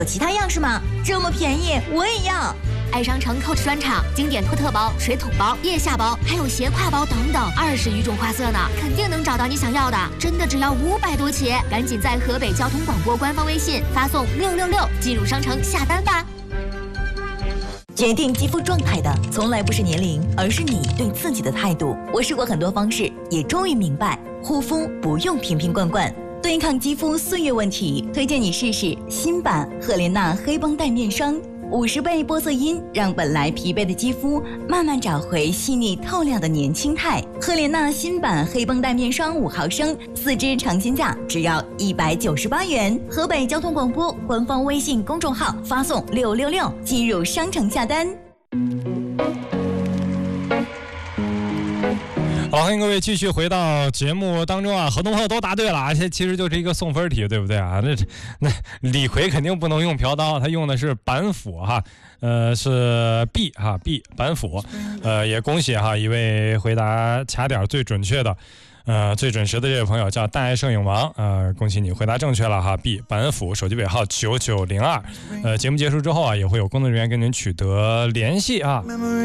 有其他样式吗？这么便宜，我也要！ 爱商城 Coach 专场经典托特包、水桶包、腋下包，还有斜挎包等等，20余种花色呢，肯定能找到你想要的。真的只要500多起，赶紧在河北交通广播官方微信发送666进入商城下单吧。 决定肌肤状态的从来不是年龄，而是你对自己的态度。我试过很多方式，也终于明白，护肤不用瓶瓶罐罐。对抗肌肤岁月问题，推荐你试试新版赫莲娜黑绷带面霜，50倍玻色因，让本来疲惫的肌肤慢慢找回细腻透亮的年轻态。赫莲娜新版黑绷带面霜5毫升，4支尝鲜价只要198元。河北交通广播官方微信公众号发送666进入商城下单。 好，欢迎各位继续回到节目当中啊！很多朋友都答对了啊，这其实就是一个送分题，对不对啊？那李逵肯定不能用朴刀，他用的是板斧哈，是 B 哈 B 板斧，也恭喜哈一位回答卡点最准确的。最准时的这位朋友叫大爱摄影王，恭喜你回答正确了哈 B 板斧，手机尾号9902。节目结束之后啊，也会有工作人员跟您取得联系啊。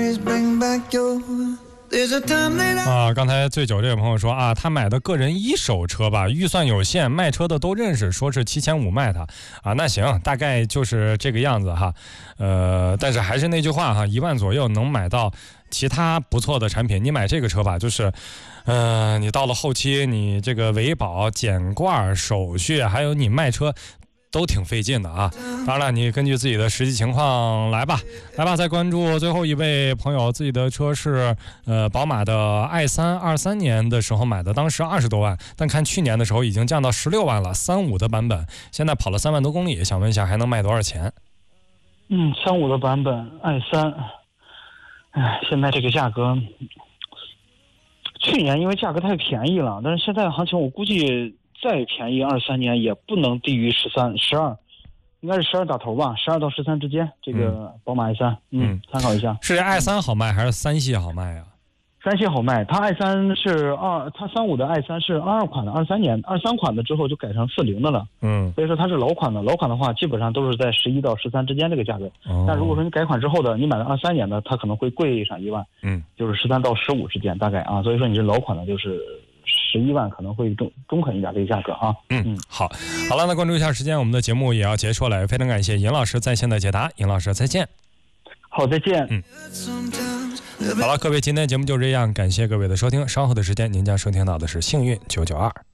刚才醉酒这位朋友说啊，他买的个人1手车吧，预算有限，卖车的都认识，说是7500卖他啊，那行，大概就是这个样子哈。但是还是那句话哈，1万左右能买到其他不错的产品。你买这个车吧，就是你到了后期，你这个维保、检罐、手续，还有你卖车都挺费劲的啊。当然了，你根据自己的实际情况来吧。再关注最后一位朋友，自己的车是宝马的i3 23年的时候买的，当时20多万，但看去年的时候已经降到16万了，35的版本，现在跑了3万多公里，想问一下还能卖多少钱 ？35的版本 i3， 现在这个价格，去年因为价格太便宜了，但是现在行情我估计再便宜23年也不能低于12，应该是12打头吧，12到13之间。这个宝马 i3，参考一下。 是 i3 好卖还是3系好卖呀 ？3系好卖，它 i3 是它35的 i3是22款的，23年，23款的之后就改成40的了。所以说它是老款的，老款的话基本上都是在11到13之间这个价格。但如果说你改款之后的，你买的23年的，它可能会贵上1万，就是13到15之间大概啊。所以说你是老款的，就是11万可能会中肯一点这个价格啊。 好了，那关注一下时间，我们的节目也要结束了，非常感谢尹老师在线的解答，尹老师再见。 好，再见。 好了，各位，今天的节目就这样，感谢各位的收听，稍后的时间您将收听到的是幸运992。